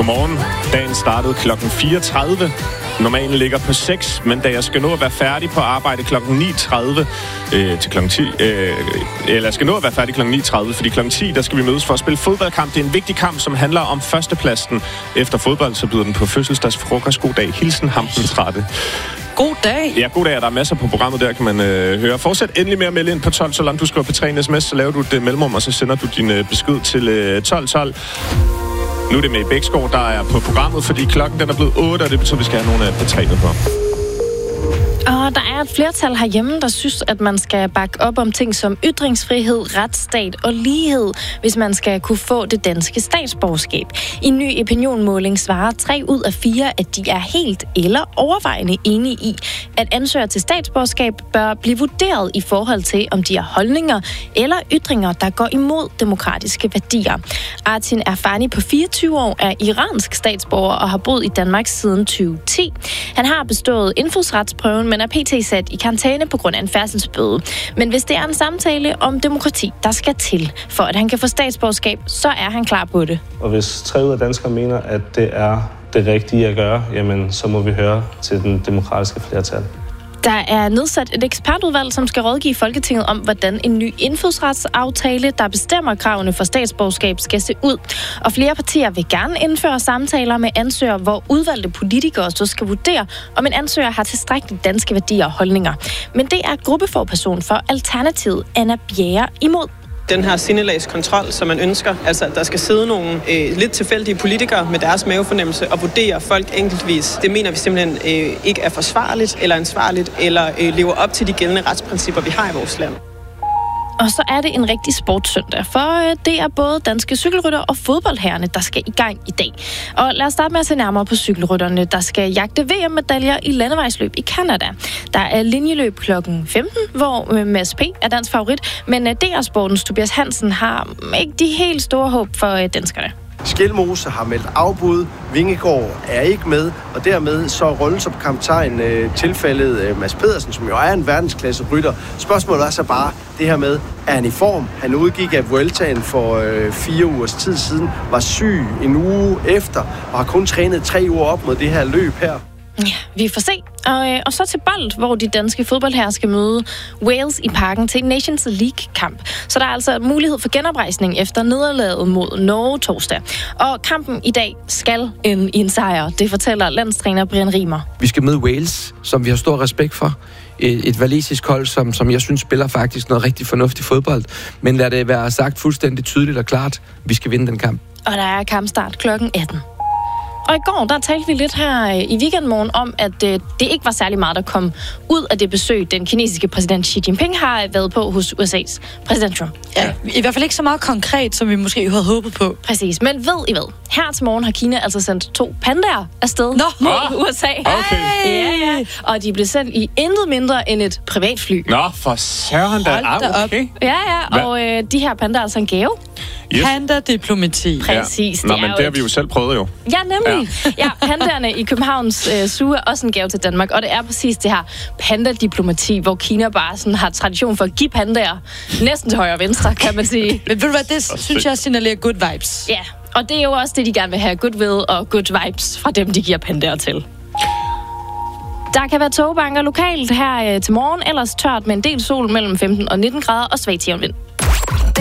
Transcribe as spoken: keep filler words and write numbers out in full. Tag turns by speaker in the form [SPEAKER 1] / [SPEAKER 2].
[SPEAKER 1] Godmorgen. Dagen startede klokken fire tredive. Normalen ligger på seks, men da jeg skal nå at være færdig på arbejde klokken ni tredive øh, til klokken ti, øh, eller jeg skal nå at være færdig klokken ni tredive, fordi klokken ti, der skal vi mødes for at spille fodboldkamp. Det er en vigtig kamp, som handler om førstepladsen. Efter fodbold, så byder den på fødselsdagsfrokost. God dag. Hilsen ham den trætte.
[SPEAKER 2] God dag.
[SPEAKER 1] Ja, god dag. Der er masser på programmet, der kan man øh, høre. Fortsæt endelig med at melde ind på tolv tolv. Du skriver på tre en sms, så laver du et mellemrum, og så sender du din øh, besked til øh, tolv tolv. Nu er det med i Bæksgaard, der er på programmet, fordi klokken den er blevet otte, og det betyder, at vi skal have nogle af P tre på.
[SPEAKER 3] Og der er et flertal herhjemme, der synes, at man skal bakke op om ting som ytringsfrihed, retsstat og lighed, hvis man skal kunne få det danske statsborgerskab. I en ny opinionmåling svarer tre ud af fire, at de er helt eller overvejende enige i, at ansøgere til statsborgerskab bør blive vurderet i forhold til, om de har holdninger eller ytringer, der går imod demokratiske værdier. Artin Erfani på fireogtyve år er iransk statsborger og har boet i Danmark siden tyve ti. Han har bestået indfødsretsprøven, men er pt. Sat i karantæne på grund af en færdselsbøde. Men hvis det er en samtale om demokrati, der skal til, for at han kan få statsborgerskab, så er han klar på det.
[SPEAKER 4] Og hvis tre ud af danskere mener, at det er det rigtige at gøre, jamen så må vi høre til den demokratiske flertal.
[SPEAKER 3] Der er nedsat et ekspertudvalg, som skal rådgive Folketinget om, hvordan en ny indfødsretsaftale, der bestemmer kravene for statsborgerskab, skal se ud. Og flere partier vil gerne indføre samtaler med ansøgere, hvor udvalgte politikere så skal vurdere, om en ansøger har tilstrækkeligt danske værdier og holdninger. Men det er gruppeforperson for Alternativet, Anna Bjerre, imod.
[SPEAKER 5] Den her sindelagskontrol, som man ønsker, altså at der skal sidde nogle øh, lidt tilfældige politikere med deres mavefornemmelse og vurdere folk enkeltvis, det mener vi simpelthen øh, ikke er forsvarligt eller ansvarligt eller øh, lever op til de gældende retsprincipper, vi har i vores land.
[SPEAKER 3] Og så er det en rigtig sportssøndag, for det er både danske cykelrytter og fodboldherrerne, der skal i gang i dag. Og lad os starte med at se nærmere på cykelrytterne, der skal jagte V M-medaljer i landevejsløb i Canada. Der er linjeløb klokken femten, hvor Mads P. er dansk favorit, men D R-sportens Tobias Hansen har ikke de helt store håb for danskerne.
[SPEAKER 6] Skelmose har meldt afbud, Vingegaard er ikke med, og dermed så rollen som kaptajn øh, tilfældet øh, Mads Pedersen, som jo er en verdensklasse rytter. Spørgsmålet er så bare det her med, er han i form? Han udgik af Vueltaen for øh, fire ugers tid siden, var syg en uge efter, og har kun trænet tre uger op mod det her løb her.
[SPEAKER 3] Ja, vi får se. Og, øh, og så til bold, hvor de danske fodboldherrer skal møde Wales i parken til en Nations League-kamp. Så der er altså mulighed for genoprejsning efter nederlaget mod Norge torsdag. Og kampen i dag skal ende i en sejr. Det fortæller landstræner Brian Rimer.
[SPEAKER 7] Vi skal møde Wales, som vi har stor respekt for. Et, et walisisk hold, som, som jeg synes spiller faktisk noget rigtig fornuftig fodbold. Men lad det være sagt fuldstændig tydeligt og klart, vi skal vinde den kamp.
[SPEAKER 3] Og der er kampstart klokken atten. Og i går, der talte vi lidt her i Weekendmorgen om, at øh, det ikke var særlig meget, der kom ud af det besøg, den kinesiske præsident Xi Jinping har været på hos U S A's præsident Trump.
[SPEAKER 2] Ja, i hvert fald ikke så meget konkret, som vi måske havde håbet på.
[SPEAKER 3] Præcis, men ved I hvad? Her til morgen har Kina altså sendt to pandaer afsted
[SPEAKER 2] Nå.
[SPEAKER 3] mod
[SPEAKER 1] Nå.
[SPEAKER 3] U S A.
[SPEAKER 1] Okay.
[SPEAKER 3] Ja, ja. Og de blev sendt i intet mindre end et privatfly.
[SPEAKER 1] Nå, for søren da.
[SPEAKER 2] Hold da
[SPEAKER 1] Ah, okay.
[SPEAKER 3] Ja, ja, og øh, de her pandaer er altså en gave.
[SPEAKER 1] Yes.
[SPEAKER 2] Panda-diplomati.
[SPEAKER 3] Præcis.
[SPEAKER 1] Ja. Nå,
[SPEAKER 3] det
[SPEAKER 1] men
[SPEAKER 3] er
[SPEAKER 1] det
[SPEAKER 3] jo
[SPEAKER 1] har vi jo
[SPEAKER 3] et...
[SPEAKER 1] selv prøvet jo.
[SPEAKER 3] Ja, nemlig. Ja, ja pandaerne i Københavns øh, Zoo er også en gave til Danmark, og det er præcis det her panda-diplomati, hvor Kina bare sådan har tradition for at give pandaer næsten til højre og venstre, kan man sige.
[SPEAKER 2] Men ved du hvad, det synes jeg signalerer good vibes.
[SPEAKER 3] Ja, og det er jo også det, de gerne vil have, goodwill og good vibes fra dem, de giver pandaer til. Der kan være togbanker lokalt her øh, til morgen, ellers tørt med en del sol mellem femten og nitten grader og svag til jævn vind.